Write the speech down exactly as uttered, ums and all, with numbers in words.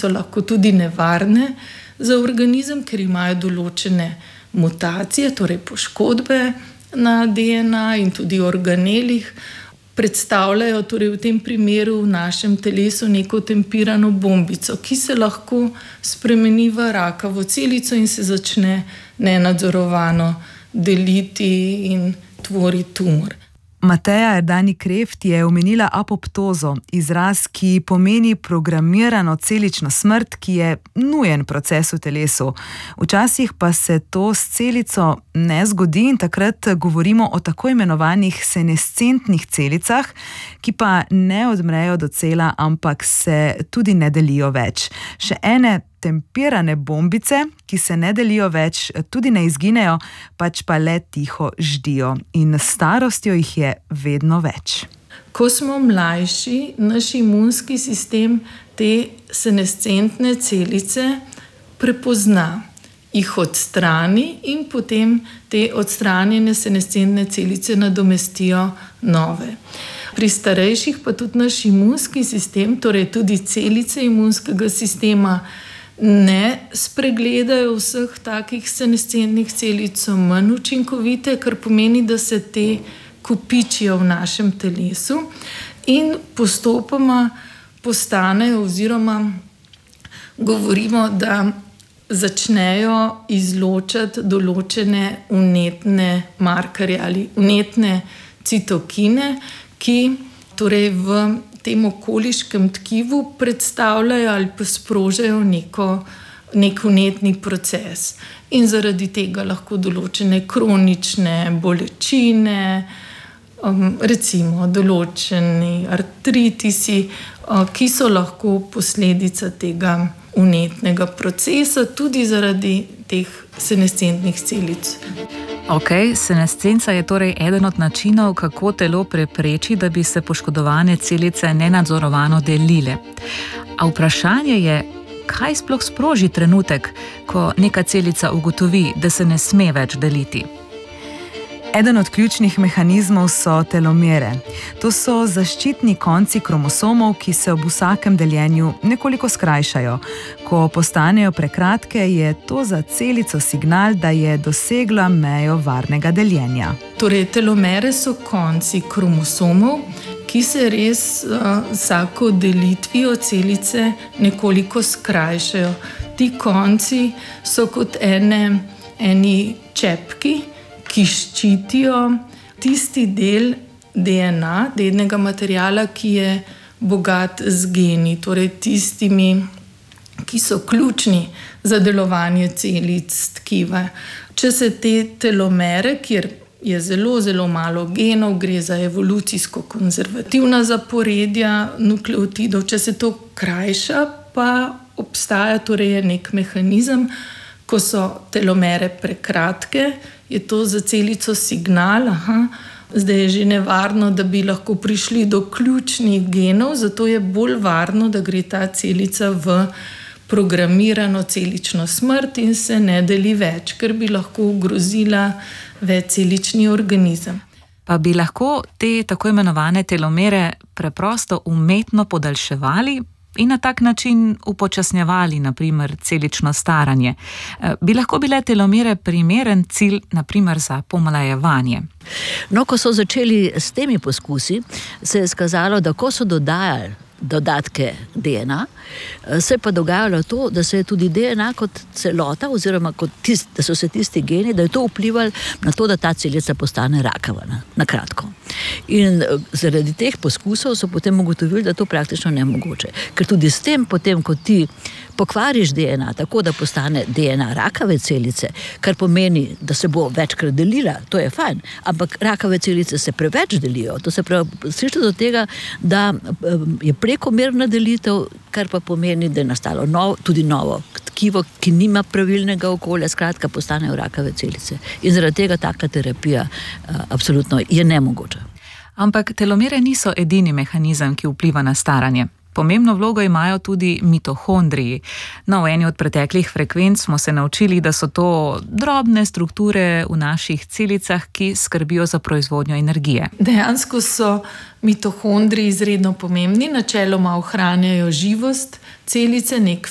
so lahko tudi nevarne za organizem, ker imajo določene mutacije, torej poškodbe na D N A in tudi organelih. Predstavljajo torej v tem primeru v našem telesu neko tempirano bombico, ki se lahko spremeni v rakavo celico in se začne nenadzorovano deliti in tvori tumor. Mateja Erdani-Kreft je omenila apoptozo, izraz, ki pomeni programirano celično smrt, ki je nujen proces v telesu. Včasih pa se to s celico ne zgodi in takrat govorimo o tako imenovanih senescentnih celicah, ki pa ne odmrejo docela, ampak se tudi ne delijo več. Še ene tempirane bombice, ki se ne delijo več, tudi ne izginejo, pač pa le tiho ždijo. In s starostjo jih je vedno več. Ko smo mlajši, naš imunski sistem te senescentne celice prepozna, jih odstrani in potem te odstranjene senescentne celice nadomestijo nove. Pri starejših pa tudi naš imunski sistem, torej tudi celice imunskega sistema, ne spregledajo vseh takih senescentnih celic, so manj učinkovite, kar pomeni, da se te kopičijo v našem telesu in postopoma postanejo oziroma govorimo, da začnejo izločati določene vnetne markerje ali vnetne citokine, ki torej v tem okoliškem tkivu predstavljajo ali pa sprožajo neko, nek vnetni proces. In zaradi tega lahko določene kronične bolečine, um, recimo določeni artritisi, uh, ki so lahko posledica tega vnetnega procesa, tudi zaradi teh senescentnih celic. Ok, senescenca je torej eden od načinov, kako telo prepreči, da bi se poškodovane celice nenadzorovano delile. A vprašanje je, kaj sploh sproži trenutek, ko neka celica ugotovi, da se ne sme več deliti? Eden od ključnih mehanizmov so telomere. To so zaščitni konci kromosomov, ki se ob vsakem deljenju nekoliko skrajšajo. Ko postanejo prekratke, je to za celico signal, da je dosegla mejo varnega deljenja. Torej, telomere so konci kromosomov, ki se res uh, vsako delitvijo celice nekoliko skrajšajo. Ti konci so kot ene, eni čepki, ki ščitijo tisti del D N A, delnega materiala, ki je bogat z geni, torej tistimi, ki so ključni za delovanje celic tkiva. Če se te telomere, kjer je zelo, zelo malo genov, gre za evolucijsko konzervativna zaporedja nukleotidov, če se to krajša, pa obstaja torej nek mehanizem, ko so telomere prekratke, je to za celico signal, aha, zdaj je že nevarno, da bi lahko prišli do ključnih genov, zato je bolj varno, da gre ta celica v programirano celično smrt in se ne deli več, ker bi lahko ogrozila večcelični organizem. Pa bi lahko te tako imenovane telomere preprosto umetno podaljševali in na tak način upočasnjevali, na primer, celično staranje. Bi lahko bile telomere primeren cilj, na primer, za pomlajevanje? No, ko so začeli s temi poskusi, se je skazalo, da ko so dodajali dodatke D N A, se je pa dogajalo to, da se je tudi D N A kot celota, oziroma kot tist, da so se tisti geni, da je to vplivalo na to, da ta celica postane rakava, na, na kratko. In zaradi teh poskusov so potem ugotovili, da to praktično nemogoče. Ker tudi s tem potem, ko ti pokvariš D N A, tako da postane D N A rakave celice, kar pomeni, da se bo večkrat delila, to je fajn, ampak rakave celice se preveč delijo, to se pravi, slišite do tega, da je prekomerna delitev, kar pa pomeni, da je nastalo nov, tudi novo tkivo, ki nima pravilnega okolja, skratka postanejo rakave celice. In zaradi tega taka terapija uh, absolutno je nemogoča. Ampak telomere niso edini mehanizem, ki vpliva na staranje. Pomembno vlogo imajo tudi mitohondriji. No, v eni od preteklih frekvenc smo se naučili, da so to drobne strukture v naših celicah, ki skrbijo za proizvodnjo energije. Dejansko so mitohondriji izredno pomembni, načeloma ohranjajo živost celice, nek